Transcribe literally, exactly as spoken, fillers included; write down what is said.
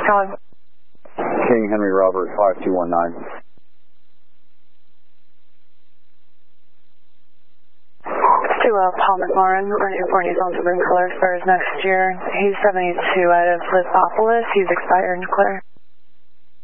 calling? King Henry Robert, five two one nine. To uh, Paul McLaurin, running for New Zealand Supreme Colors for his next year. He's seventy-two out of Lithopolis. He's expired and clear.